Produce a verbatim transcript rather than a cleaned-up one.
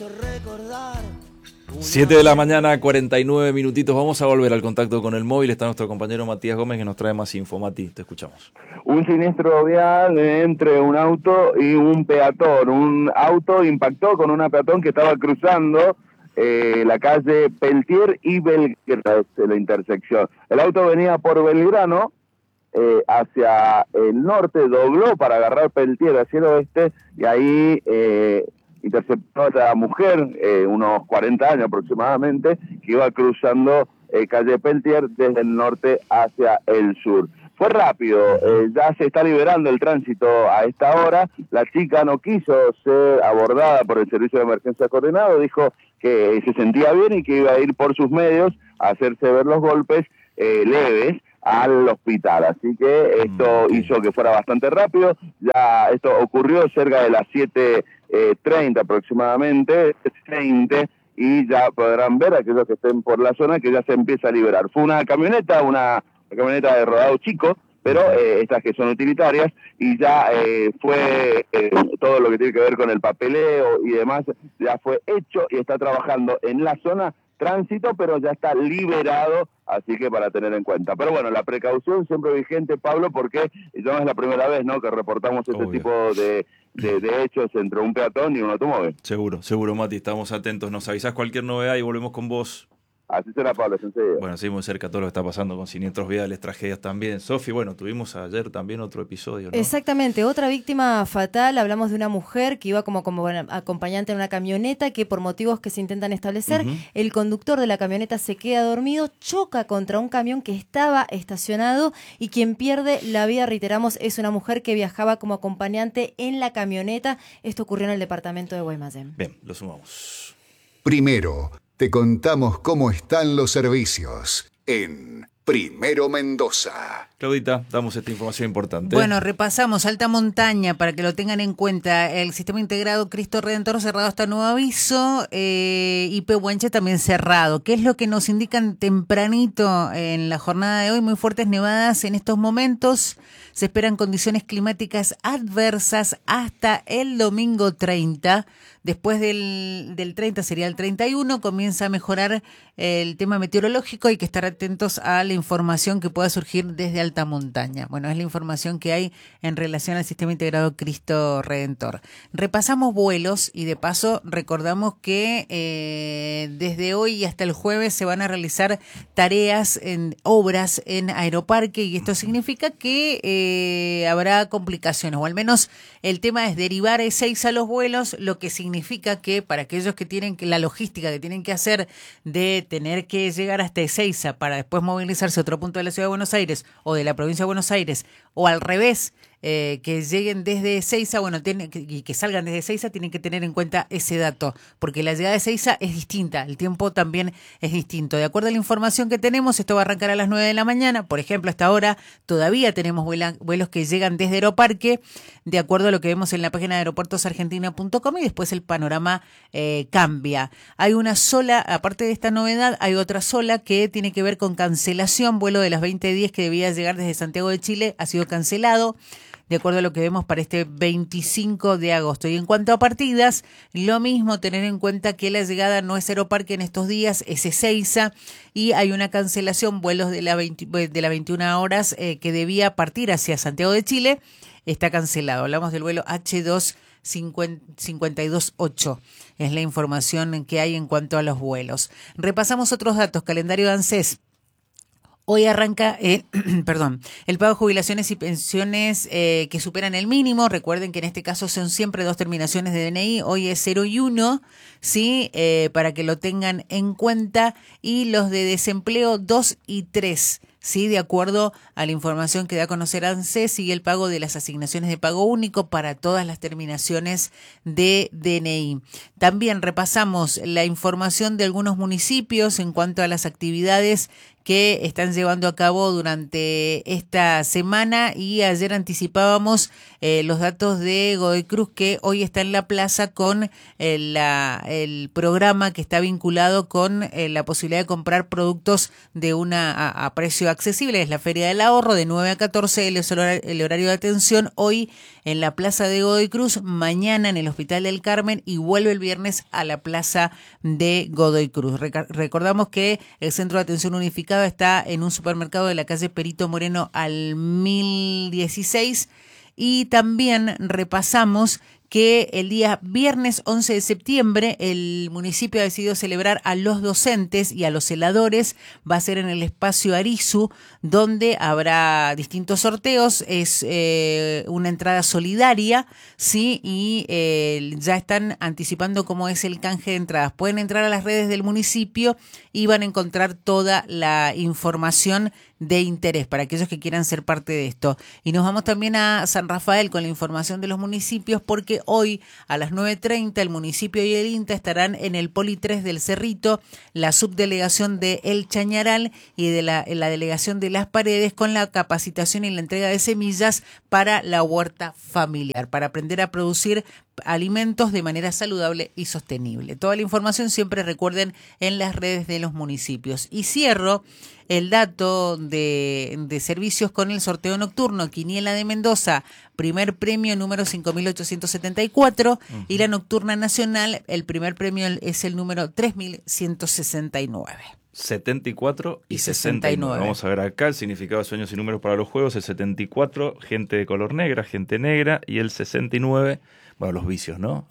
siete de la mañana, cuarenta y nueve minutitos. Vamos a volver al contacto con el móvil. Está nuestro compañero Matías Gómez que nos trae más info. Mati, te escuchamos. Un siniestro vial entre un auto y un peatón. Un auto impactó con una peatón que estaba cruzando eh, la calle Peltier y Belgrano, la intersección. El auto venía por Belgrano eh, hacia el norte, dobló para agarrar Peltier hacia el oeste y ahí... Eh, interceptó a la mujer, eh, unos cuarenta años aproximadamente, que iba cruzando eh, calle Peltier desde el norte hacia el sur. Fue rápido, eh, ya se está liberando el tránsito a esta hora. La chica no quiso ser abordada por el servicio de emergencia coordinado, dijo que se sentía bien y que iba a ir por sus medios a hacerse ver los golpes eh, leves al hospital, así que esto okay. hizo que fuera bastante rápido. Ya esto ocurrió cerca de las siete treinta aproximadamente, veinte, y ya podrán ver aquellos que estén por la zona que ya se empieza a liberar. Fue una camioneta, una, una camioneta de rodado chico, pero eh, estas que son utilitarias, y ya eh, fue eh, todo lo que tiene que ver con el papeleo y demás, ya fue hecho y está trabajando en la zona tránsito, pero ya está liberado, así que para tener en cuenta. Pero bueno, la precaución siempre vigente, Pablo, porque no es la primera vez, ¿no?, que reportamos este Obvio. tipo de, de, de hechos entre un peatón y un automóvil. Seguro, seguro, Mati, estamos atentos. Nos avisás cualquier novedad y volvemos con vos. Así será, Pablo, enseguida. Bueno, seguimos cerca todo lo que está pasando con siniestros viales, tragedias también. Sofi, bueno, tuvimos ayer también otro episodio, ¿no? Exactamente, otra víctima fatal. Hablamos de una mujer que iba como, como acompañante en una camioneta que por motivos que se intentan establecer, uh-huh. el conductor de la camioneta se queda dormido, choca contra un camión que estaba estacionado y quien pierde la vida, reiteramos, es una mujer que viajaba como acompañante en la camioneta. Esto ocurrió en el departamento de Guaymallén. Bien, lo sumamos. Primero, te contamos cómo están los servicios en Primero Mendoza. Claudita, damos esta información importante. Bueno, repasamos alta montaña para que lo tengan en cuenta. El sistema integrado Cristo Redentor cerrado hasta nuevo aviso, eh, y Pehuenche también cerrado. ¿Qué es lo que nos indican tempranito en la jornada de hoy? Muy fuertes nevadas en estos momentos. Se esperan condiciones climáticas adversas hasta el domingo treinta. Después del, del treinta sería el treinta y uno, comienza a mejorar el tema meteorológico. Hay que estar atentos a la información que pueda surgir desde alta montaña. Bueno, es la información que hay en relación al sistema integrado Cristo Redentor. Repasamos vuelos y de paso recordamos que eh, desde hoy hasta el jueves se van a realizar tareas en obras en Aeroparque y esto significa que eh, habrá complicaciones, o al menos el tema es derivar a Ezeiza los vuelos, lo que significa significa que para aquellos que tienen que, la logística que tienen que hacer de tener que llegar hasta Ezeiza para después movilizarse a otro punto de la ciudad de Buenos Aires o de la provincia de Buenos Aires, o al revés, eh, que lleguen desde Ezeiza, bueno, tiene, que, y que salgan desde Ezeiza, tienen que tener en cuenta ese dato, porque la llegada de Ezeiza es distinta, el tiempo también es distinto. De acuerdo a la información que tenemos, esto va a arrancar a las nueve de la mañana, por ejemplo, hasta ahora todavía tenemos vuela, vuelos que llegan desde Aeroparque, de acuerdo a lo que vemos en la página de aeropuertos argentina punto com, y después el panorama eh, cambia. Hay una sola, aparte de esta novedad, hay otra sola que tiene que ver con cancelación. Vuelo de las veinte diez que debía llegar desde Santiago de Chile ha sido cancelado, de acuerdo a lo que vemos para este veinticinco de agosto. Y en cuanto a partidas, lo mismo, tener en cuenta que la llegada no es Aeroparque en estos días, es Ezeiza, y hay una cancelación, vuelos de la, veinte, de las veintiuna horas eh, que debía partir hacia Santiago de Chile, está cancelado. Hablamos del vuelo hache dos cincuenta y dos ocho, es la información que hay en cuanto a los vuelos. Repasamos otros datos, calendario de ANSES. Hoy arranca, eh, perdón, el pago de jubilaciones y pensiones eh, que superan el mínimo. Recuerden que en este caso son siempre dos terminaciones de D N I. Hoy es cero y uno, ¿sí? Eh, para que lo tengan en cuenta. Y los de desempleo dos y tres. Sí, de acuerdo a la información que da a conocer ANSES, sigue el pago de las asignaciones de pago único para todas las terminaciones de D N I. También repasamos la información de algunos municipios en cuanto a las actividades que están llevando a cabo durante esta semana, y ayer anticipábamos eh, los datos de Godoy Cruz, que hoy está en la plaza con eh, la, el programa que está vinculado con eh, la posibilidad de comprar productos de una a, a precio accesible. Es la Feria del Ahorro de nueve a catorce, el, el horario de atención hoy en la plaza de Godoy Cruz, mañana en el Hospital del Carmen y vuelve el viernes a la plaza de Godoy Cruz. Reca- recordamos que el Centro de Atención Unificado está en un supermercado de la calle Perito Moreno al mil dieciséis y también repasamos que el día viernes once de septiembre el municipio ha decidido celebrar a los docentes y a los celadores. Va a ser en el espacio Arizu, donde habrá distintos sorteos. Es eh, una entrada solidaria, ¿sí? Y eh, ya están anticipando cómo es el canje de entradas. Pueden entrar a las redes del municipio y van a encontrar toda la información de interés para aquellos que quieran ser parte de esto. Y nos vamos también a San Rafael con la información de los municipios, porque hoy a las nueve treinta el municipio y el INTA estarán en el Poli tres del Cerrito, la subdelegación de El Chañaral y de la, la delegación de Las Paredes, con la capacitación y la entrega de semillas para la huerta familiar, para aprender a producir alimentos de manera saludable y sostenible. Toda la información siempre recuerden en las redes de los municipios. Y cierro el dato de, de servicios con el sorteo nocturno. Quiniela de Mendoza, primer premio número cinco mil ochocientos setenta y cuatro, uh-huh. Y la nocturna nacional, el primer premio es el número tres mil ciento sesenta y nueve. setenta y cuatro y sesenta y nueve. Vamos a ver acá el significado de sueños y números para los juegos. El setenta y cuatro, gente de color negra, gente negra, y el sesenta y nueve, bueno, los vicios, ¿no?